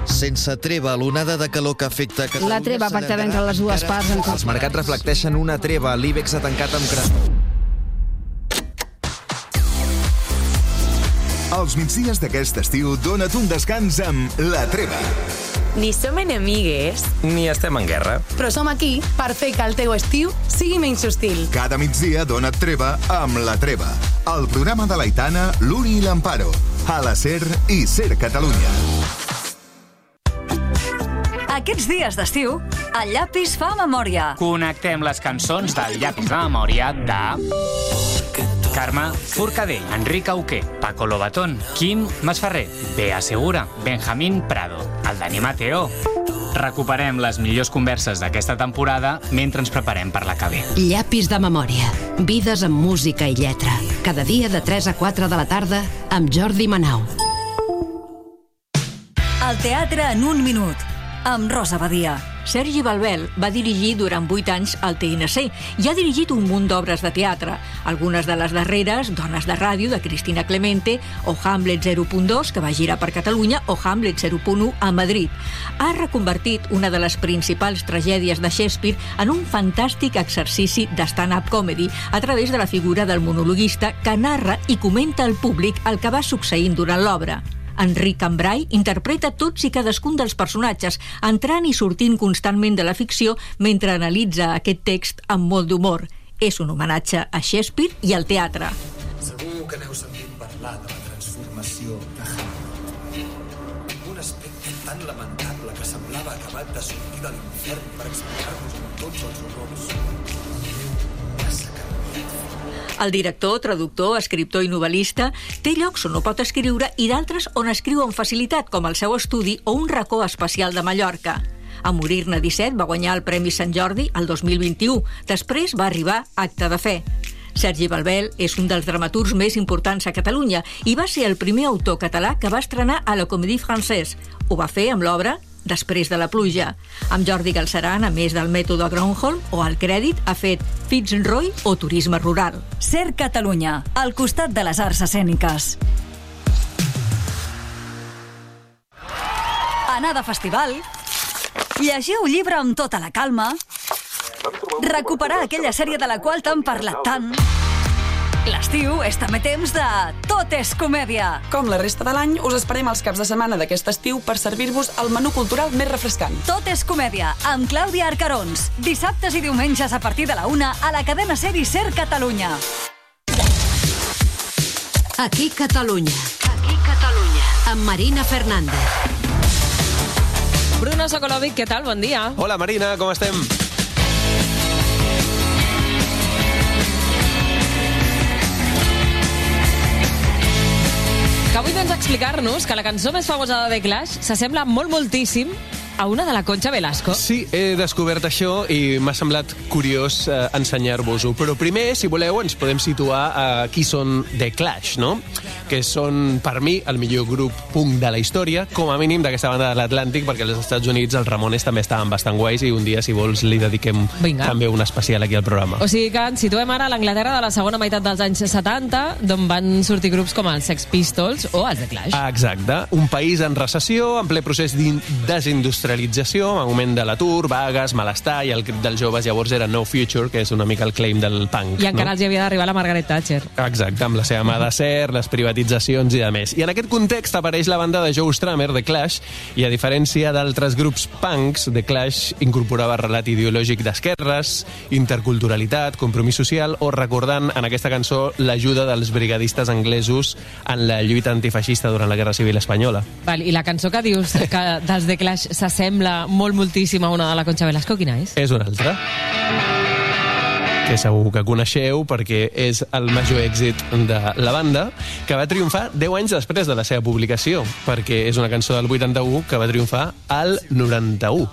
Sense treva, l'onada de calor que afecta Catalunya... La treva pactada entre les dues parts... Els mercats reflecteixen una treva. L'IBEX ha tancat amb Els migdies d'aquest estiu dona't un descans amb La Treva. Ni som enemigues, ni estem en guerra. però som aquí per fer que el teu estiu sigui menys hostil. Cada migdia dona't treva amb La Treva. El programa de l'Aitana, l'Uri i l'Amparo. A la SER i SER Catalunya. Aquests dies d'estiu, el llapis fa memòria. Connectem les cançons del llapis de memòria de... Carme Forcadell, Enric Auqué, Paco Lobatón, Quim Masferrer, Bea Segura, Benjamín Prado, el Dani Mateo. Recuperem les millors converses d'aquesta temporada mentre ens preparem per la que ve. Llapis de memòria. Vides amb música i lletra. Cada dia de 3 a 4 de la tarda amb Jordi Manau. El teatre en un minut, amb Rosa Badia. Sergi Balbel va dirigir durant 8 anys el TNC i ha dirigit un munt d'obres de teatre. Algunes de les darreres, Dones de ràdio, de Cristina Clemente, o Hamlet 0.2, que va girar per Catalunya, o Hamlet 0.1 a Madrid. Ha reconvertit una de les principals tragèdies de Shakespeare en un fantàstic exercici de stand-up comedy a través de la figura del monologuista que narra i comenta al públic el que va succeint durant l'obra. Enric Cambrai interpreta tots i cadascun dels personatges, entrant i sortint constantment de la ficció mentre analitza aquest text amb molt d'humor. És un homenatge a Shakespeare i al teatre. Segur que n'heu sentit parlar de la transformació de Hamlet. Un aspecte tan lamentable que semblava acabat de sortir de l'infern per explicar-nos amb tots els horrors. El director, traductor, escriptor i novel·lista té llocs on no pot escriure i d'altres on escriu amb facilitat, com el seu estudi o un racó especial de Mallorca. A morir-ne 17 va guanyar el Premi Sant Jordi el 2021. Després va arribar Acte de Fe. Sergi Balbel és un dels dramaturgs més importants a Catalunya i va ser el primer autor català que va estrenar a la Comédie Française. Ho va fer amb l'obra Després de la pluja. Amb Jordi Galceran, a més del mètode Gronholm, o al crèdit, ha fet Fitzroy o Turisme Rural. SER Catalunya, al costat de les arts escèniques. Anar de festival, llegir un llibre amb tota la calma, recuperar aquella sèrie de la qual t'han parlat tant. L'estiu és també temps de Tot és comèdia. Com la resta de l'any, us esperem els caps de setmana d'aquest estiu per servir-vos el menú cultural més refrescant. Tot és comèdia, amb Clàudia Arcarons. Dissabtes i diumenges a partir de la 1 a la cadena SER i SER Catalunya. Aquí Catalunya. Aquí Catalunya. Amb Marina Fernández. Bruno Sokolovic, què tal? Bon dia. Hola, Marina, com estem? Que avui vens a explicar-nos que la cançó més famosa de The Clash s'assembla moltíssim a una de la Concha Velasco. Sí, he descobert això i m'ha semblat curiós ensenyar-vos-ho. Però primer, si voleu, ens podem situar a qui són The Clash, no? Que són, per mi, el millor grup punk de la història, com a mínim d'aquesta banda de l'Atlàntic, perquè als Estats Units els Ramones també estaven bastant guais i un dia, si vols, li dediquem també un especial aquí al programa. O sigui que ens situem ara a l'Anglaterra de la segona meitat dels anys 70, d'on van sortir grups com els Sex Pistols o els The Clash. Exacte. Un país en recessió, en ple procés de desindustrialització, augment de l'atur, vagues, malestar, i el crit dels joves llavors era No Future, que és una mica el claim del punk. I encara els hi havia d'arribar la Margaret Thatcher. Exacte, amb la seva mà d'acer, les privatitzacions i de més. I en aquest context apareix la banda de Joe Strummer, The Clash, i a diferència d'altres grups punks, The Clash incorporava relat ideològic d'esquerres, interculturalitat, compromís social, o recordant en aquesta cançó l'ajuda dels brigadistes anglesos en la lluita antifeixista durant la Guerra Civil Espanyola. Val, i la cançó que dius que dels The Clash s'assembla moltíssim a una de la Concha Velasco, quina és? És una altra, que segur que coneixeu perquè és el major èxit de la banda, que va triomfar 10 anys després de la seva publicació, perquè és una cançó del 81 que va triomfar al 91.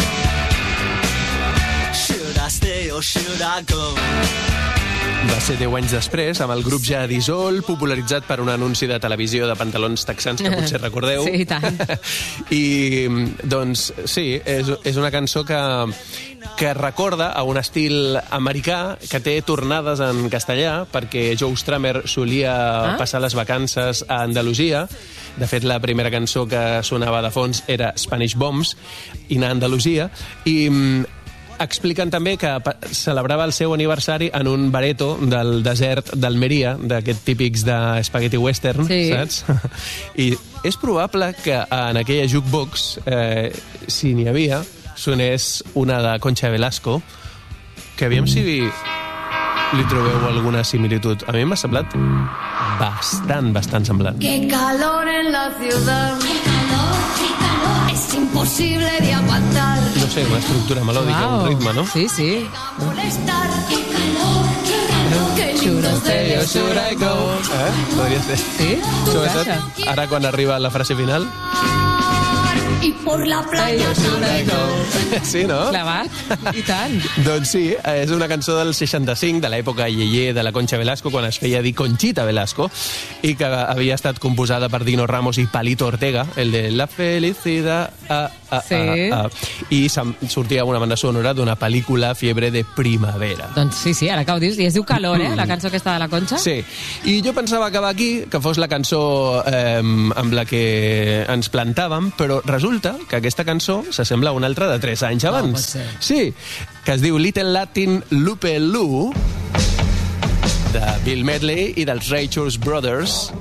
Va ser 10 anys després, amb el grup ja dissolt, popularitzat per un anunci de televisió de pantalons texans, que potser recordeu. Sí, tant. I, doncs, sí, és una cançó que recorda a un estil americà, que té tornades en castellà, perquè Joe Strummer solia passar les vacances a Andalusia, De fet, la primera cançó que sonava de fons era Spanish Bombs, Ina Andalusia, i expliquen també que celebrava el seu aniversari en un bareto del desert d'Almeria, d'aquests típics de spaghetti western, saps? I és probable que en aquella jukebox, si n'hi havia, sonés una de Concha Velasco, que aviam si li trobeu alguna similitud. A mi m'ha semblat bastant semblant. Qué calor en la ciudad. Es imposible de aguantar. No sé, una estructura melòdica, un ritme, no? Sí, sí. Molestar. Qué calor. Qué lindo de Should I go? Podria ser. Sí? Sobretot, ara quan arriba la frase final... Y por la playa should I go. Sí, no? Clavat, i tant. Doncs sí, és una cançó del 65, de l'època Yeye de la Concha Velasco, quan es feia dir Conchita Velasco, i que havia estat composada per Dino Ramos i Palito Ortega, el de La felicidad... I sortia una banda sonora d'una pel·lícula, Fiebre de primavera. Doncs sí, ara que ho dius, i es diu Calor, la cançó aquesta de la Concha. Sí, i jo pensava acabar aquí, que fos la cançó amb la que ens plantàvem, però resulta que aquesta cançó s'assembla a una altra de 3 anys abans. Sí, que es diu Little Latin Lupe Lu, de Bill Medley i dels Righteous Brothers,